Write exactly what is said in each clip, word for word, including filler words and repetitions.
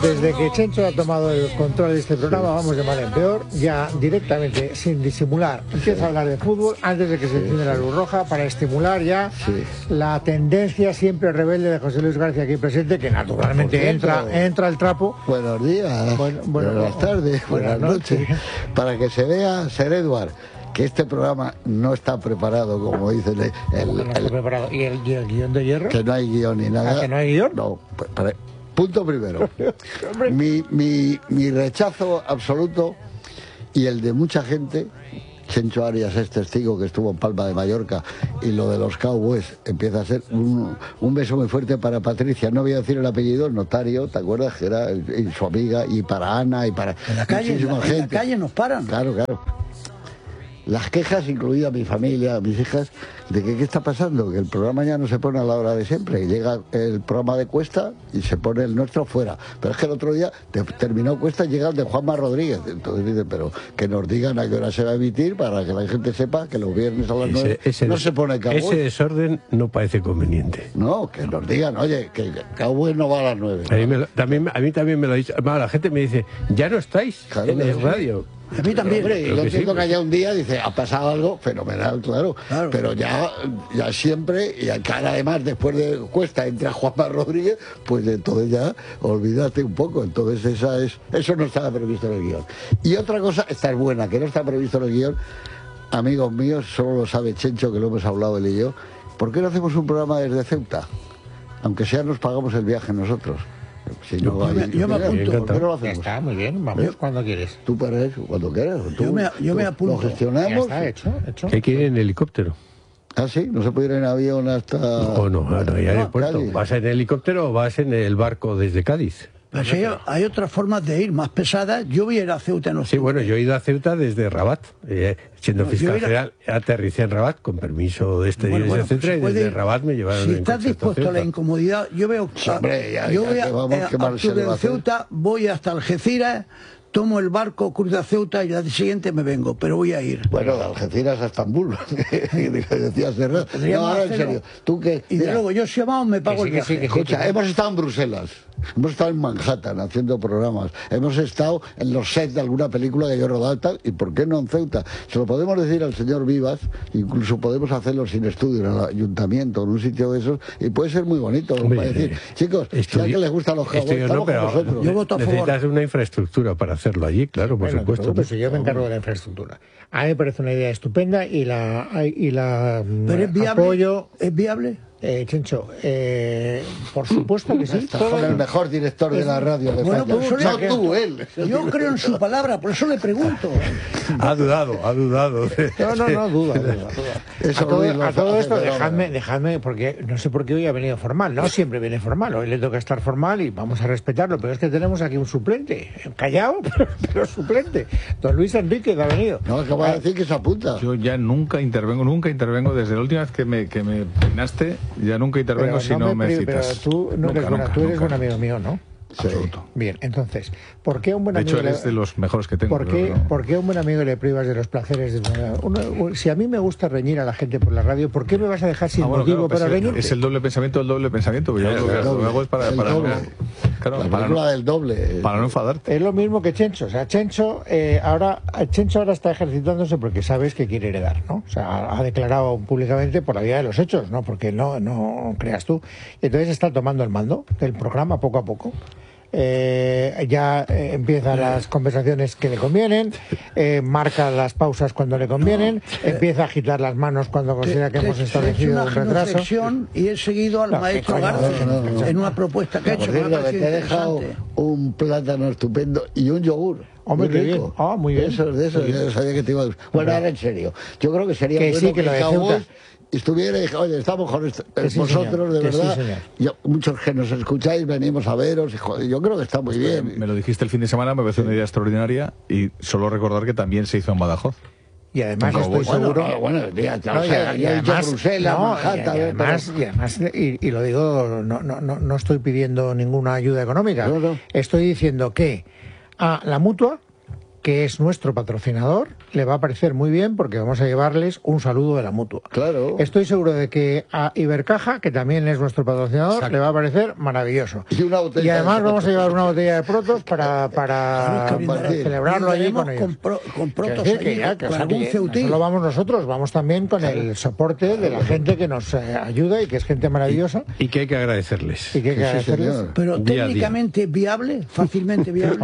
desde que Chencho ha tomado el control de este programa, vamos de mal en peor, ya directamente, sin disimular, empieza a hablar de fútbol antes de que se encienda la luz roja para estimular ya sí. la tendencia siempre rebelde de José Luis García aquí presente, que naturalmente entra, entra el trapo. Buenos días, bueno, bueno, buenas tardes, buenas, buenas noches. noches. Para que se vea, Ser Eduard, que este programa no está preparado, como dice el... el, no está el preparado. ¿Y el, ¿Y el guión de hierro? Que no hay guión ni nada. ¿Ah, que no hay guión? No, para, punto primero. mi, mi, mi rechazo absoluto y el de mucha gente, Chencho Arias es testigo que estuvo en Palma de Mallorca, y lo de los Cowboys empieza a ser un, un beso muy fuerte para Patricia, no voy a decir el apellido, el notario, ¿te acuerdas? Que era y su amiga, y para Ana, y para en la calle, muchísima en la, gente. En la calle nos paran. Claro, claro. Las quejas, incluida mi familia, mis hijas, de que qué está pasando, que el programa ya no se pone a la hora de siempre, y llega el programa de Cuesta y se pone el nuestro fuera. Pero es que el otro día te, terminó Cuesta y llega el de Juanma Rodríguez. Entonces dicen, pero que nos digan a qué hora se va a emitir para que la gente sepa que los viernes a las nueve no des, se pone Cowboy. Ese desorden no parece conveniente. No, que nos digan, oye, que Cowboy no va a las nueve. A mí, me lo, también, a mí también me lo ha dicho. Además, la gente me dice, ya no estáis claro, en el radio. A mí también. Pero, hombre, y lo que entiendo sí, que haya un día, dice, ha pasado algo fenomenal, claro. claro. Pero ya, ya siempre, y acá además después de Cuesta entra Juanma Rodríguez, pues entonces ya olvídate un poco. Entonces esa es, eso no estaba previsto en el guión. Y otra cosa, esta es buena, que no está previsto en el guión, amigos míos, solo lo sabe Chencho, que lo hemos hablado él y yo, ¿por qué no hacemos un programa desde Ceuta? Aunque sea nos pagamos el viaje nosotros. Si no, yo, me, yo me apunto. ¿Por qué no lo hacemos? Ya está, muy bien, vamos yo, cuando quieres. Tú para eso, cuando quieras. Tú, yo me, yo me apunto. Lo gestionamos. Ya está hecho, hecho. ¿Qué quiere en helicóptero? Ah, sí, no se puede ir en avión hasta... No, no, no, no hay aeropuerto. No, ¿vas en helicóptero o vas en el barco desde Cádiz? Pues hay, hay otras formas de ir más pesadas. Yo voy a ir a Ceuta en octubre. Sí, bueno, yo he ido a Ceuta desde Rabat. Eh, siendo no, fiscal general, a... aterricé en Rabat con permiso de este bueno, bueno, etcétera, pues y desde ir... Rabat me llevaron. Si estás dispuesto a la incomodidad, yo veo. Sí, hombre, ya, yo ya, voy a, vamos, a, a octubre en Ceuta, voy hasta Algeciras, tomo el barco, cruzo a Ceuta y al día siguiente me vengo, pero voy a ir. Bueno, de Algeciras a Estambul. Decías cerrar. No, ahora en serio. ¿Tú qué? Y de luego, yo si vamos me pago que sí, el viaje. Que sí, que Escucha, sí, que hemos estado en Bruselas. Hemos estado en Manhattan haciendo programas. Hemos estado en los sets de alguna película que yo he rodado tal, y ¿por qué no en Ceuta? Se lo podemos decir al señor Vivas, incluso podemos hacerlo sin estudio en el ayuntamiento, en un sitio de esos, y puede ser muy bonito. Hombre, para decir, chicos, si a alguien les gustan los Cowboys, estamos no, con vosotros. Yo voto a favor. Necesitas una infraestructura para hacerlo allí, claro, por bueno, supuesto. Pues yo me encargo de la infraestructura. A mí me parece una idea estupenda y la, y la ¿Pero es viable? apoyo. ¿Es viable? Eh, Chencho, eh, por supuesto que sí. Estás con el mejor director de la radio de bueno, España. Pues no que... tú, él. Yo creo en su palabra, por eso le pregunto. Ha dudado, ha dudado. No, no, no, duda, duda, duda. Eso a todo, a todo esto, dejadme, dejadme, porque no sé por qué hoy ha venido formal. No siempre viene formal, hoy le toca estar formal y vamos a respetarlo, pero es que tenemos aquí un suplente, callado, pero, pero suplente. Don Luis Enrique, que ha venido. No, acaba de decir que se apunta. Yo ya nunca intervengo, nunca intervengo, desde la última vez que me, que me peinaste, ya nunca intervengo pero si no, no me, me citas. Pero tú, no nunca, eres buena, nunca, tú eres nunca. un amigo mío, ¿no? Sí. Absoluto. Bien, entonces, ¿por qué a un buen de amigo... hecho, eres le... de los mejores que tengo. ¿Por qué, no... ¿por qué a un buen amigo le privas de los placeres de una... Uno, si a mí me gusta reñir a la gente por la radio, ¿por qué me vas a dejar sin ah, bueno, motivo claro, para pues reñirte? Es el doble pensamiento del doble pensamiento. Yo claro, lo que claro, hago es para... para doble. Claro, la para no, del doble. Para no enfadarte. Es lo mismo que Chencho. O sea, Chencho, eh, ahora, Chencho ahora está ejercitándose porque sabes que quiere heredar, ¿no? O sea, ha declarado públicamente por la vía de los hechos, ¿no? Porque no, no creas tú. Entonces está tomando el mando del programa poco a poco. Eh, ya eh, empieza las conversaciones que le convienen, eh, marca las pausas cuando le convienen, no, empieza a agitar las manos cuando considera que te, hemos establecido un retraso. Y he seguido al no, maestro García no, no, no. en una propuesta que ha hecho. Cierto, que te he dejado un plátano estupendo y un yogur. Hombre, qué bien. Ah, muy bien. Eso, de eso, sí. Yo sabía que te iba a... Bueno, ahora en serio. Yo creo que sería que bueno sí, que, que lo vos estuviera y dije, oye, estamos con esto, sí, vosotros, de verdad. Sí, yo, muchos que nos escucháis, venimos a veros. Y, joder, yo creo que está muy bien. Me, me lo dijiste el fin de semana, me pareció sí. una idea extraordinaria. Y solo recordar que también se hizo en Badajoz. Y además no, estoy bueno, seguro... No, bueno, ya, ya, no, o sea, y, y además, Bruselas, no, Manhattan... Y, y además, y, además y, y lo digo, no, no, no, no estoy pidiendo ninguna ayuda económica. No, no. Estoy diciendo que a la Mutua, que es nuestro patrocinador, le va a parecer muy bien porque vamos a llevarles un saludo de la Mutua. Claro. Estoy seguro de que a Ibercaja, que también es nuestro patrocinador, Exacto. le va a parecer maravilloso. Y, una y además vamos a llevar una botella de Protos para, para, claro, para celebrarlo allí con ellos. Con, pro, con Protos decir, allí, que ya, que, con o sea, algún que ceutí. No solo vamos nosotros, vamos también con el soporte de la gente que nos eh, ayuda y que es gente maravillosa. Y, y que hay que agradecerles. Y que hay que sí, agradecerles. señor. Pero día técnicamente viable, fácilmente viable.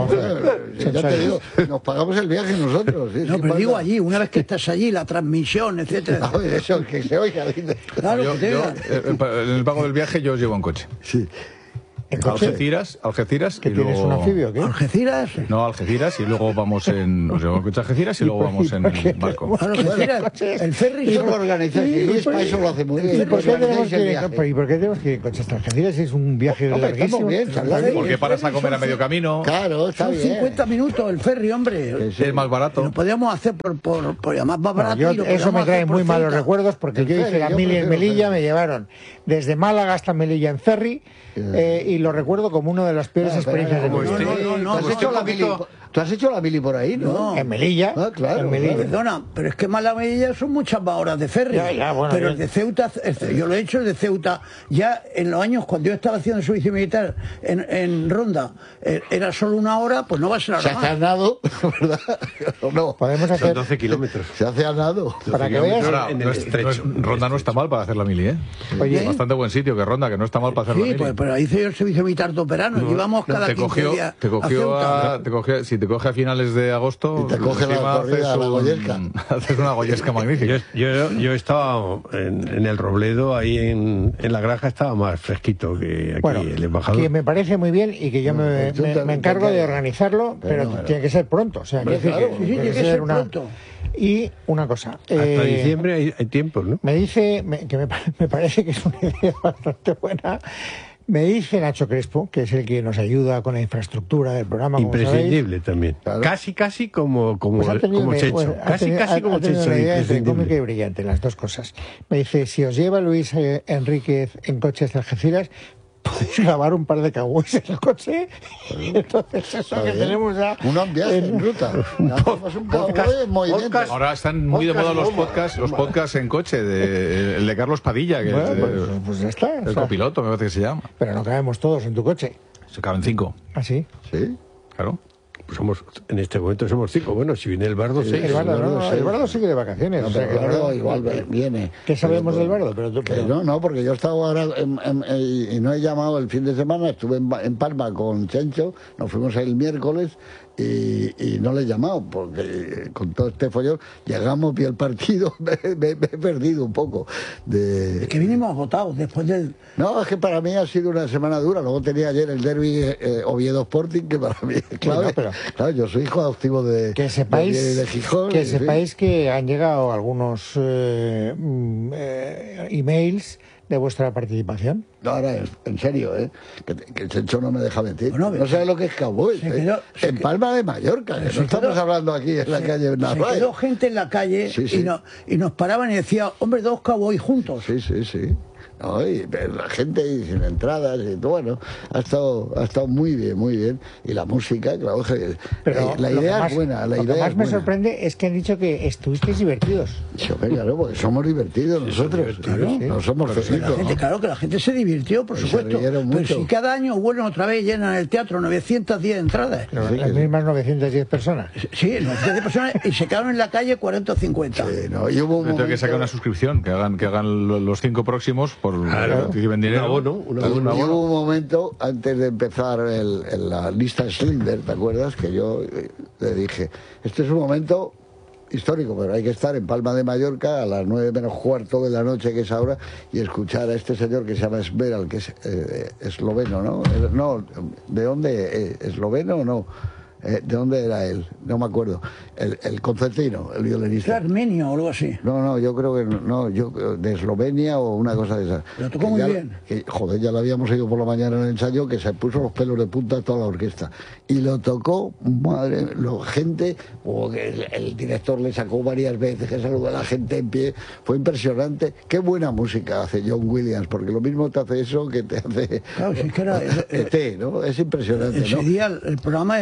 Ya te digo, nos pagamos el viaje nosotros. Sí, no, sí, pero pasa. digo allí, una vez que estás allí, la transmisión, etcétera. No, eso, que se oiga. Claro, yo, que te yo, oiga. eh, en el pago del viaje yo os llevo en coche. Sí. ¿En coche? Algeciras, Algeciras ¿Que y tienes luego... un anfibio o qué? ¿Algeciras? No, Algeciras y luego vamos en... Os llevo en coche a Algeciras y luego vamos en el barco. Claro, Algeciras, el ferry... Y lo organizáis, y Luis para eso lo hace muy bien. ¿Y por qué tenemos Organizáis el que ir, viaje. ¿y por qué tenemos que ir en coche hasta Algeciras? Es un viaje Hombre, estamos larguísimo. bien, charlando. Porque paras a comer a medio camino, Claro, está Son bien. cincuenta minutos el ferry, hombre. Sí, sí. es más barato. Lo podíamos hacer por, por, por además más No, barato. yo- y lo eso podíamos me hacer trae por muy malos Ceuta. recuerdos porque En yo hice ferry, la yo mili en prefiero Melilla, ferry. me llevaron desde Málaga hasta Melilla en ferry eh, y lo recuerdo como una de las peores Ah, experiencias de mi pero, vida. No, no, no, ¿Tú has no, hecho no, la no, mili? no. Tú has hecho la mili por ahí, ¿no? No. En Melilla, Ah, claro, en Melilla. claro. Perdona, pero es que Malavilla son muchas más horas de ferry. Ya, ya, bueno, pero yo- el de Ceuta, el- yo lo he hecho el de Ceuta, ya en los años cuando yo estaba haciendo servicio militar en, en Ronda, eh, era solo una hora, pues no va a ser Se ahora hace a más. nado, ¿verdad? ¿O no? Podemos Son hacer... doce kilómetros. Se hace a nado. Para que veas... Ahora, en no el es- estrecho, no es- en el Ronda no estrecho. está mal para hacer la mili, ¿eh? Oye, Es bastante buen sitio, que Ronda, que no está mal para hacer la Sí, mili. pues, pero hice yo el servicio militar de verano, íbamos cada te quince cogió, días te a cogió Ceuta. a, te cogió- si te coge a finales de agosto, Y te coge la encima corrida haces a la un- Goyesca. haces una goyesca magnífica. Yo, yo, yo estaba en, en el Robledo, ahí en, en la granja estaba más fresquito que aquí Bueno, el embajador. que me parece muy bien y que yo me, pues tú me- te- me encargo te- de organizarlo, pero, pero bueno. tiene que ser pronto. O sea, Hombre, quiero decir claro, que sí, tiene que ser una... pronto. Y una cosa. Hasta eh, diciembre hay, hay tiempo, ¿no? Me dice, me- que me, pa- me parece que es una idea bastante buena. Me dice Nacho Crespo, que es el que nos ayuda con la infraestructura del programa. como Imprescindible también. Claro. Casi, casi como, como, Pues ha tenido, como una- Checho. bueno, ha Casi, tenido- casi ha- como ha tenido Checho. una idea entre imprescindible. cómica y brillante, las dos cosas. Me dice, si os lleva Luis eh, Enríquez en coche hasta Algeciras, podéis grabar un par de cagües en el coche. Y entonces eso Está que bien. tenemos ya... Un viaje en en- ruta. Hacemos un podcast, cowboy en movimiento. podcast. Ahora están muy de Podcast moda los bomba. podcasts, los podcasts en coche, de, el de Carlos Padilla, que Bueno, es pues, eh, pues ya está. o el sea, copiloto, me parece que se llama. pero no cabemos todos en tu coche. Se caben cinco, Así. Sí. claro. Pues somos, en este momento somos cinco. Bueno, si viene el bardo, Sí, seis. El bardo, el bardo, no, sí. el bardo sigue de vacaciones. No, o sea, pero que el bardo no- igual viene. ¿Qué sabemos Pero, del bardo? Pero tú, Que pero- no, no, porque yo estaba ahora en- en- en- y no he llamado el fin de semana, estuve en, en Palma con Chencho, nos fuimos el miércoles y, y no le he llamado, porque con todo este follón llegamos, vi el partido, me, me- me he perdido un poco. De... Es que vinimos votados después del... No, es que para mí ha sido una semana dura, luego tenía ayer el derbi eh, Oviedo Sporting, que para mí es clave. no, pero- Claro, yo soy hijo adoptivo de, Que de sepáis, Oviedo y de Gijón. que, en fin. sepáis que han llegado algunos eh, mm, eh, emails de vuestra participación. No, ahora, en- en serio, ¿eh? Que, que el Chencho no me deja mentir. Bueno, no sabe lo que es cowboy. se ¿eh? quedó- se en que- Palma de Mallorca, que se no estamos quedó- hablando aquí en la calle Se Narváez. quedó gente en la calle Sí, sí. Y, no- y nos paraban y decía, hombre, dos cowboys juntos. Sí, sí, sí. No, y la gente y sin entradas y todo, bueno, ha estado, ha estado muy bien, muy bien. Y la música, claro, que- Pero eh, la lo que idea más- es buena, la lo idea que más es me buena. sorprende es que han dicho que estuvisteis divertidos. Sí, hombre, claro, porque somos divertidos nosotros, divertidos, sí. no somos La felices. gente, claro que la gente se divirtió, por Se supuesto. rieron Pero mucho. si cada año vuelven otra vez, llenan el teatro novecientas diez entradas. Pero Sí, las que sí. mismas novecientas diez personas. Sí, novecientas diez personas y se quedaron en la calle cuarenta o cincuenta. Eh, no, y hubo un Tengo que momento- sacar una suscripción, que hagan, que hagan lo- los cinco próximos por Claro. participen dinero. Un abono, un Claro, abono. un Y abono. hubo un momento, antes de empezar el- el- la lista Schindler, ¿te acuerdas? Que yo eh, le dije, este es un momento histórico, pero hay que estar en Palma de Mallorca a las nueve menos cuarto de la noche, que es ahora, y escuchar a este señor que se llama Esmeral, que es eh, esloveno, ¿no? Eh, No, ¿de dónde? Eh, ¿Esloveno o no? Eh, ¿De dónde era él? No me acuerdo. El, el concertino, el Era violinista. armenio o algo así. No, no, yo creo que no, no, yo de Eslovenia o una cosa de esa. Pero tocó Que muy ya- bien. que, joder, ya lo habíamos oído por la mañana en el ensayo, que se puso los pelos de punta a toda la orquesta. Y lo tocó, madre, lo, gente, o que el, el director le sacó varias veces, que saludó a la gente en pie. Fue impresionante. Qué buena música hace John Williams, porque lo mismo te hace eso que te hace Claro, si es que era- E T, ¿no? Es impresionante, Ese ¿no? día el programa, el programa Se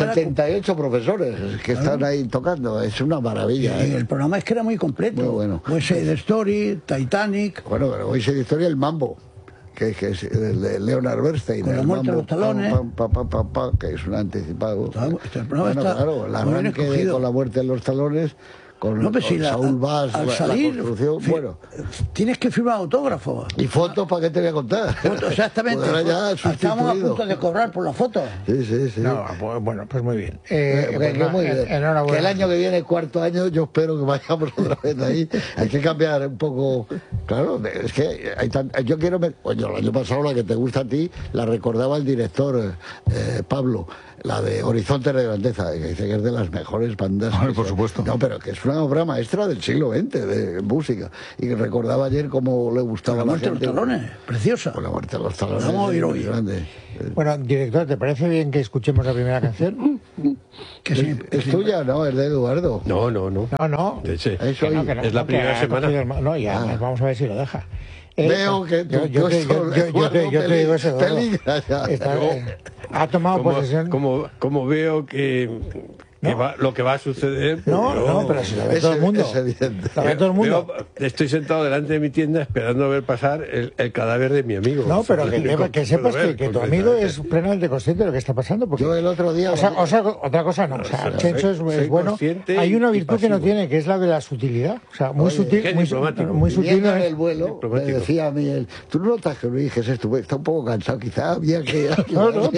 setenta y ocho profesores que claro. están ahí tocando, es una maravilla. Y ¿eh? El programa es que era muy completo. Muy bueno. West Side Story, Titanic. Bueno, pero West Side Story, el Mambo, que, que es el de Leonard Bernstein. Con la muerte de los talones. Pam, pam, pam, pam, pam, que es un anticipado. Este bueno, está claro, el arranque de, con la muerte de los talones. Con, no, pues con si la, Saúl Bass, al la, salir, la construcción, fi, bueno. Tienes que firmar autógrafos. Y fotos, ¿para qué te voy a contar? Fotos, exactamente. Pues ya estamos a punto de cobrar por las fotos. Sí, sí, sí. No, bueno, pues muy bien. Eh, eh, pues no, muy bien. Enhorabuena. Que el año que viene, cuarto año, yo espero que vayamos otra vez ahí. Hay que cambiar un poco. Claro, es que hay tan, yo quiero... Me, oye, el año pasado, la que te gusta a ti, la recordaba el director eh, Pablo, la de Horizontes de Grandeza, que dice que es de las mejores bandas. Ay, por supuesto. No, pero que es una obra maestra del siglo veinte de música. Y que recordaba ayer cómo le gustaba la a la muerte gente. de los talones, preciosa. Con la muerte de los talones. Vamos a oír hoy. Grande. Bueno, director, ¿te parece bien que escuchemos la primera canción? Que ¿Es, sí, es sí, tuya? No, es de Eduardo. No, no, no. No, no. Sí. Eso Que no, que no, es la no, primera que semana. El, no, y además Ah. vamos a ver si lo deja. Eh, Veo que yo, tu yo, te, yo, yo, yo, te, yo te digo eso, Eduardo. peligra ya. Está, eh, ha tomado Como, posesión. como, como veo que, que No. va, lo que va a suceder... pues No, yo- no, pero si lo ve Es- todo el mundo. es evidente. Lo ve todo el mundo. Veo- estoy sentado delante de mi tienda esperando ver pasar el, el cadáver de mi amigo. No, pero que, Puedo que sepas ver, que, que tu porque- amigo es plenamente consciente de lo que está pasando. Porque, Yo el otro día... o sea, o sea, otra cosa no. O sea, Soy- Chencho es, soy es bueno. consciente Hay una y virtud que no pasivo. tiene, que es la de la sutilidad. O sea, muy Oye, sutil. qué Muy, diplomático. muy sutil. Viniendo no en es- el vuelo, me Diplomático. decía a mí, él, tú no notas que Luis Jesús estuve- está un poco cansado, quizá había que... No, no.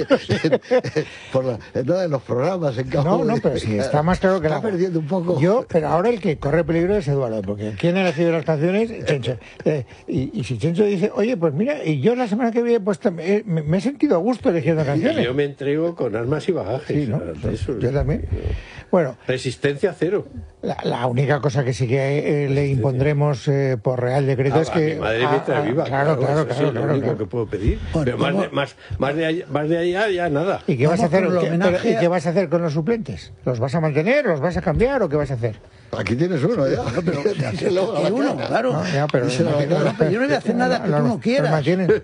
por la, no, en los programas, en campo. No, no, pero sí, está más claro que Está la... perdiendo un poco. Yo, pero ahora el que corre peligro es Eduardo, porque ¿quién ha elegido las canciones? Chencho. Eh, y, y si Chencho dice, oye, pues mira, y yo la semana que viene pues tam- eh, me, me he sentido a gusto eligiendo canciones. Yo me entrego con armas y bagajes. Sí, ¿no? o sea, eso- Yo también. Bueno, Resistencia cero. la, la única cosa que sí que eh, le impondremos eh, por Real Decreto Ah, es a que... mi madre ah, mientras ah, viva. Claro, claro, eso claro. es lo claro, único claro. que puedo pedir. Bueno, Pero más, vamos- de, más, más, de allá, más de allá ya nada. ¿Y qué vas a Vamos hacer? con el ¿Qué, homenaje pero, ¿y a- qué vas a hacer con los suplentes? ¿Los vas a mantener? ¿Los vas a cambiar o qué vas a hacer? Aquí tienes uno ya. pero Se lo que uno, claro. No, ya, pero, Díselo, no, pero yo no voy a hacer nada que tú no quieras. mantienen.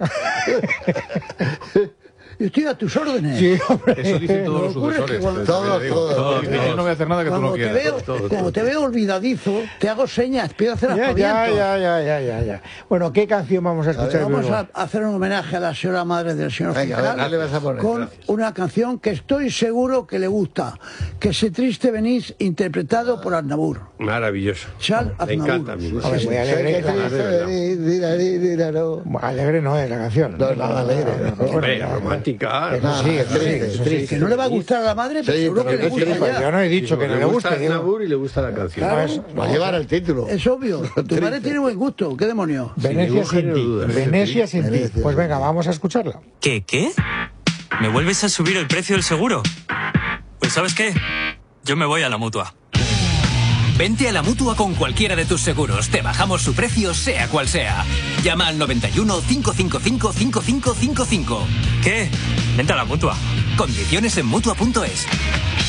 Yo estoy a tus órdenes. Sí, hombre. Eso dicen todos Lo los que ocurre es que sucesores. cuando- eso Todos, te digo. todos, Todos, todos. Yo no voy a hacer nada que tú Cuando no te quieras. veo, todo, como todo. te veo olvidadizo, te hago señas, empiezo a hacer Ya, ya, aspavientos. ya, ya, ya, ya, ya. Bueno, ¿qué canción vamos a escuchar? Vamos luego? a hacer un homenaje a la señora madre del señor Venga, fiscal a ver, ¿qué le vas a poner? con Gracias. una canción que estoy seguro que le gusta, que se triste venís, interpretado por Aznavour. Maravilloso. Charles Me Aznavour. encanta a mí. A ver, Sí, muy sí, alegre. sé que La- triste de verdad. venir, dirari, diraro. Alegre no es la canción. No, nada alegre. Hombre, ya, romántica. Eso sí, eso sí, triste, eso sí. triste. Que no le va a gustar a la madre, pero Sí, seguro pero que le es gusta triste. ya. Yo no he dicho que no le guste. digo- Aznavour y le gusta la canción. Claro. Eso- Va a llevar el título. Es obvio. Tu madre tiene buen gusto. ¿Qué demonio? Venecia ningún sin género de ti. dudas. Venecia sin ti. Venecia. Pues venga, vamos a escucharla. ¿Qué, qué? ¿Me vuelves a subir el precio del seguro? Pues ¿sabes qué? Yo me voy a la Mutua. Vente a la Mutua con cualquiera de tus seguros. Te bajamos su precio, sea cual sea. Llama al noventa y uno, cinco cinco cinco, cinco cinco cinco cinco. ¿Qué? Vente a la Mutua. Condiciones en Mutua punto es.